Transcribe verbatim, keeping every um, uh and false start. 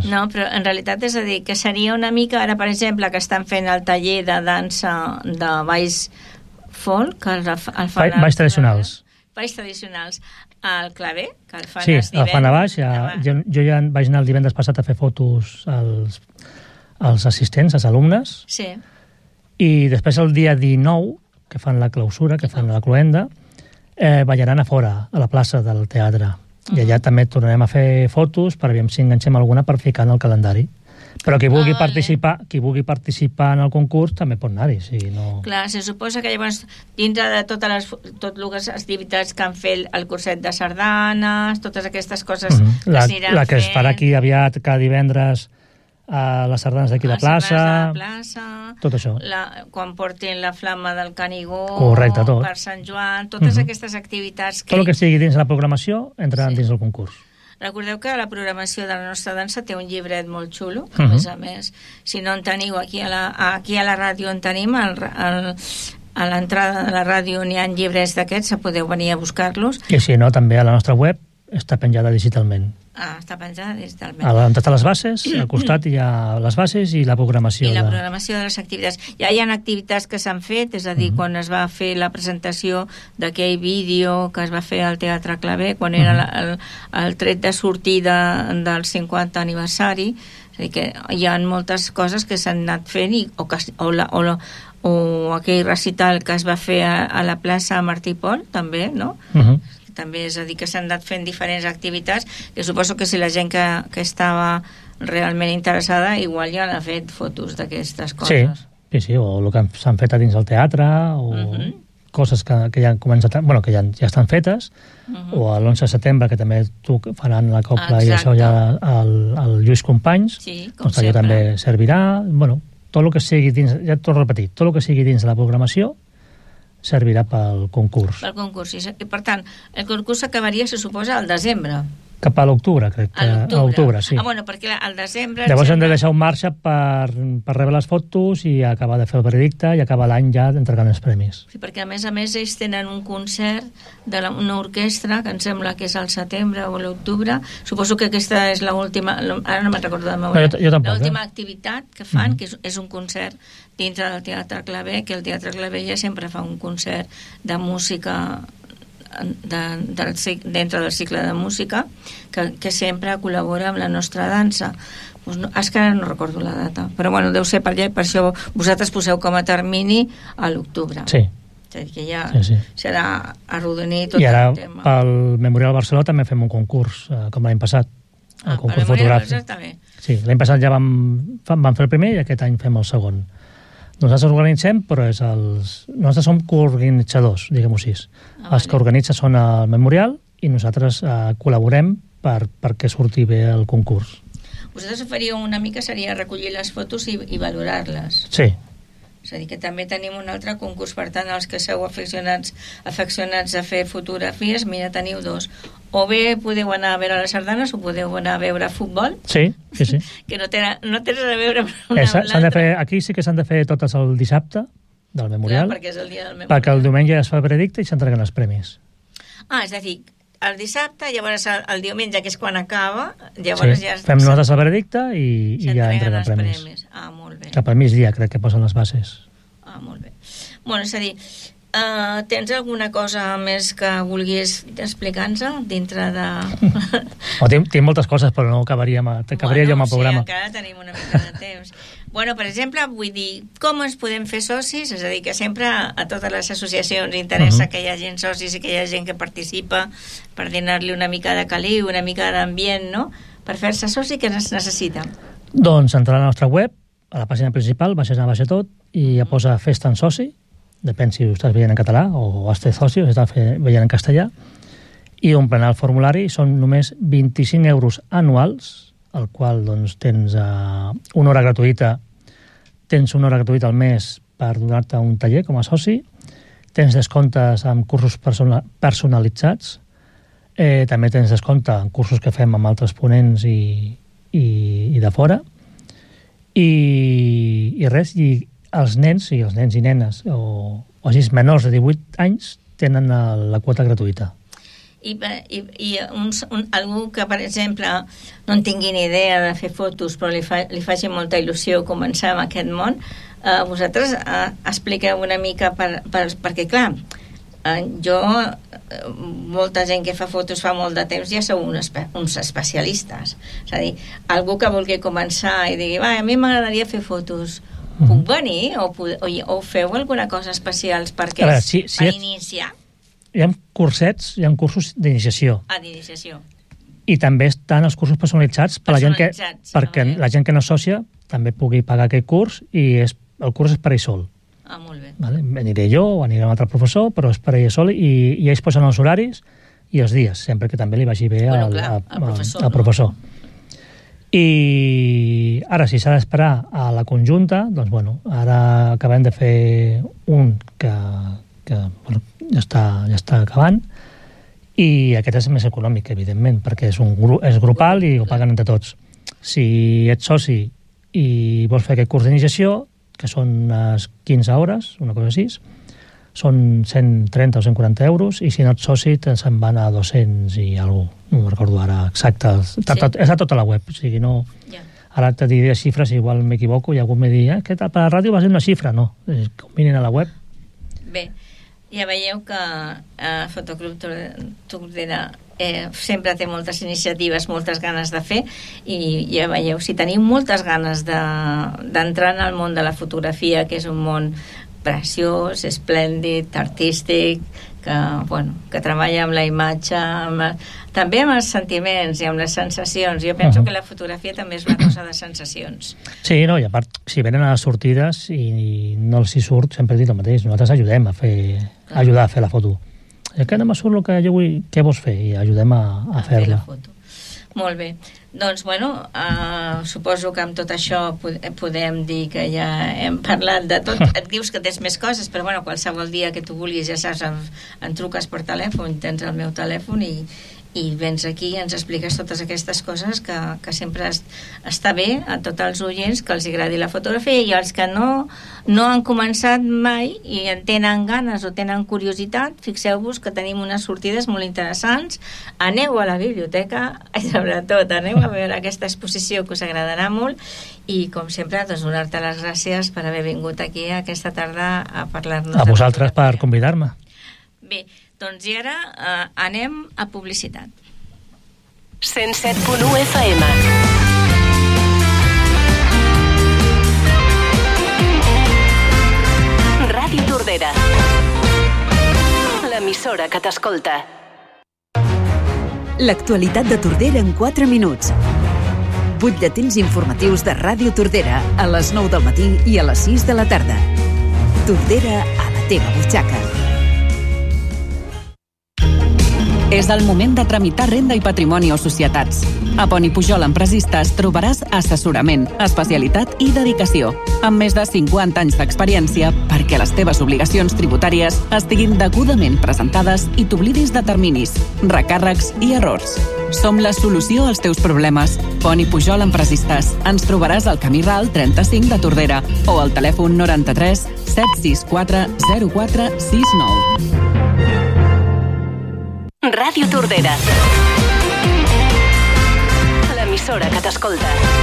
No, però en realitat és a dir, que seria una mica, ara per exemple, que estan fent el taller de dansa de balls folk, que el, el fan... Balls tradicionals. Balls tradicionals. El claver, que el fan sí, els divendres. Sí, el fan a baix. Ja, jo, jo ja vaig anar el divendres passat a fer fotos als, als assistents, als alumnes. Sí. I després el dia dinou, que fan la clausura, que fan la cloenda, eh, ballaran a fora, a la plaça del teatre. I allà també tornarem a fer fotos per veure si enganxem alguna per ficar en el calendari. Però qui vulgui, ah, participar, qui vulgui participar en el concurs també pot anar-hi. Si no... Clar, se suposa que llavors, dintre de totes les, tot les activitats que han fet el curset de sardanes, totes aquestes coses mm -hmm. que la, s'aniran fent... La que es farà aquí aviat cada divendres a les sardanes d'aquí de plaça... A la plaça... Tot això. La, quan portin la flama del Canigó... Correcte, tot. Per Sant Joan... Totes mm -hmm. aquestes activitats... Que... Tot el que estigui dins la programació entrarà sí. dins del concurs. Recordeu que la programació de la nostra dansa té un llibret molt xulo, que uh -huh. a més a més, si no en teniu aquí a la, aquí a la ràdio en tenim, el, el, a l'entrada de la ràdio n'hi ha llibrets d'aquests, podeu venir a buscar-los. I si no, també a la nostra web està penjada digitalment. Ah, està penjada digitalment. On estan les bases, al costat hi ha les bases i la programació. I la de... programació de les activitats. Ja hi ha activitats que s'han fet, és a dir, uh -huh. quan es va fer la presentació d'aquell vídeo que es va fer al Teatre Claver, quan era uh -huh. el, el tret de sortida del cinquanta aniversari, és a dir, que hi ha moltes coses que s'han anat fent, i, o, que, o, la, o, la, o aquell recital que es va fer a, a la plaça Martí Pol, també, no? Uh -huh. També, és a dir, que s'han anat fent diferents activitats, que suposo que si la gent que, que estava realment interessada, igual ja ha fet fotos d'aquestes coses. Sí, sí, sí, o el que s'han fet a dins del teatre, o uh -huh. coses que, que ja han començat, bueno, que ja, ja estan fetes, uh -huh. o l'onze de setembre, que també tu faran la copla. Exacte. I això ja el, el Lluís Companys, sí, com doncs allò també servirà, bueno, tot el que sigui dins, ja t'ho he repetit, tot el que sigui dins de la programació servirà pel concurs. Pel concurs, i per tant, el concurs s'acabaria, se suposa, al desembre. Cap a l'octubre, crec que. A l'octubre, sí. Ah, bueno, perquè al desembre... Llavors hem de deixar un marge per, per rebre les fotos i acabar de fer el veredicte i acabar l'any ja entregant els premis. Sí, perquè a més a més ells tenen un concert d'una orquestra, que em sembla que és al setembre o l'octubre. Suposo que aquesta és l'última, ara no me'n recordo de memòria, no, jo, jo tampoc, l'última eh? activitat que fan, mm-hmm. que és, és un concert dintre del Teatre Claver, que el Teatre Claver ja sempre fa un concert de música de, del, dintre del cicle de música que, que sempre col·labora amb la nostra dansa. Pues no, és que ara no recordo la data, però bueno, deu ser per allà, per això vosaltres poseu com a termini a l'octubre. Sí. És a dir, que ja sí, sí. serà arrodonir tot I ara, el tema. pel Memorial Barcelona també fem un concurs, eh, com l'any passat. El ah, concurs el Memorial fotogràfic. Està bé. Sí, l'any passat ja vam, vam fer el primer i aquest any fem el segon. Nosaltres organitzem, però és els... nosaltres som coorganitzadors, diguem-ho així. Ah, els vale. Que organitzen són el Memorial i nosaltres eh, col·laborem per, perquè surti bé el concurs. Vosaltres ho faríeu una mica, seria recollir les fotos i, i valorar-les. Sí. És a dir, que també tenim un altre concurs, per tant, els que sou afeccionats, afeccionats a fer fotografies, mira, teniu dos. O bé podeu anar a veure les sardanes o podeu anar a veure futbol. Sí, sí, sí. que no té, no té res a veure amb una eh, amb l'altra. Fer, aquí sí que s'han de fer totes el dissabte del Memorial. Clar, perquè és el dia del Memorial. Perquè el diumenge es fa el veredicte i s'entreguen els premis. Ah, és a dir, el dissabte, llavors el, el diumenge, que és quan acaba, llavors sí, ja... fem nosaltres el veredicte i, i ja entreguen els premis. premis. Ah, molt bé. Cap al migdia crec que posen les bases. Ah, molt bé. Bueno, és a dir, uh, tens alguna cosa més que vulguis explicar-nos dintre de... oh, tinc, tinc moltes coses, però no acabaria, acabaria bueno, jo amb el programa. Sí, encara tenim una mica de temps. Bueno, per exemple, vull dir, com ens podem fer socis? És a dir, que sempre a totes les associacions interessa uh -huh. que hi ha gent socis i que hi ha gent que participa per donar-li una mica de caliu, una mica d'ambient, no? Per fer-se soci, què es necessita? Doncs entrar a la nostra web, a la pàgina principal, baixes a baixa tot, i ja posa Fes-te soci, depèn si ho estàs veient en català o Hazte soci, o estàs veient en castellà, i omplenar el formulari. Són només vint-i-cinc euros anuals, al qual doncs, tens uh, una hora gratuïta tens una hora gratuïta al mes per donar-te un taller com a soci, tens descomptes amb cursos personalitzats, eh, també tens descompte en cursos que fem amb altres ponents i, i, i de fora, i, i res, i els nens, i els nens i nenes, o, o així menors de divuit anys, tenen la quota gratuïta. I, i, i un, un, algú que, per exemple, no en tingui ni idea de fer fotos, però li, fa, li faci molta il·lusió començar en aquest món, eh, vosaltres eh, expliqueu una mica, per, per, perquè, clar, eh, jo, eh, molta gent que fa fotos fa molt de temps ja sou uns, uns especialistes. És a dir, algú que vulgui començar i digui, va, a mi m'agradaria fer fotos, mm. puc venir? O, o, o feu alguna cosa especial perquè veure, si, si per ets... iniciar? Hi ha cursets, hi ha cursos d'iniciació. Ah, d'iniciació. I també estan els cursos personalitzats, per la gent que, perquè okay. la gent que no és sòcia també pugui pagar aquest curs i és, el curs és per ell sol. Ah, molt bé. Vale? Aniré jo o aniré un altre professor, però és per ell sol i, i ells posen els horaris i els dies, sempre que també li vagi bé bueno, al, clar, a, al professor. Al professor. No? I ara, si s'ha d'esperar a la conjunta, doncs, bueno, ara acabem de fer un que, que bueno, ja està, ja està acabant, i aquest és més econòmic, evidentment, perquè és, un gru és grupal i ho paguen entre tots. Si ets soci i vols fer aquest curs d'iniciació, que són unes quinze hores, una cosa així, són cent trenta o cent quaranta euros, i si no ets soci se'n van a dos-cents i alguna cosa, no recordo ara exacte, sí. tot, és a tota la web, o sigui, no... Yeah. Ara te diré xifres, igual m'equivoco, i algú me dirà, eh, què tal, per la ràdio va ser una xifra? No, que mirin a la web. Bé, ja veieu que eh, Fotoclub Tordera eh, sempre té moltes iniciatives, moltes ganes de fer, i ja veieu, si teniu moltes ganes d'entrar de, en el món de la fotografia, que és un món preciós, esplèndid, artístic, que, bueno, que treballa amb la imatge, amb la, també amb els sentiments i amb les sensacions. Jo penso uh -huh. que la fotografia també és una cosa de sensacions. Sí, no, i a part, si venen a les sortides i no els hi surt, sempre he dit el mateix, nosaltres ajudem a fer, a ajudar a fer la foto. I que no me surt el que jo vull, què vols fer? I ajudem a, a, a fer-la. Fer Molt bé. Doncs, bueno, uh, suposo que amb tot això podem dir que ja hem parlat de tot. Et dius que tens més coses, però, bueno, qualsevol dia que tu vulguis, ja saps, em, em truques per telèfon, tens el meu telèfon i, i vens aquí i ens expliques totes aquestes coses que, que sempre es, està bé a tots els oients que els agradi la fotografia, i els que no, no han començat mai i en tenen ganes o tenen curiositat, fixeu-vos que tenim unes sortides molt interessants. Aneu a la biblioteca i sobretot aneu a veure aquesta exposició que us agradarà molt, i com sempre doncs, donar-te les gràcies per haver vingut aquí aquesta tarda a parlar-nos. A vosaltres per convidar-me. Bé, doncs i ara eh, anem a publicitat. cent set punt u F M. Ràdio Tordera, l'emissora que t'escolta. L'actualitat de Tordera en quatre minuts. Butlletins informatius de Ràdio Tordera a les nou del matí i a les sis de la tarda. Tordera a la teva butxaca. És el moment de tramitar renda i patrimoni o societats. A Pont i Pujol Empresistes trobaràs assessorament, especialitat i dedicació, amb més de cinquanta anys d'experiència perquè les teves obligacions tributàries estiguin degudament presentades i t'oblidis de terminis, recàrrecs i errors. Som la solució als teus problemes. Pont i Pujol Empresistes. Ens trobaràs al Camí Ral trenta-cinc de Tordera o al telèfon noranta-tres set sis quatre zero quatre sis nou. Ràdio Tordera, l'emissora que t'escolta.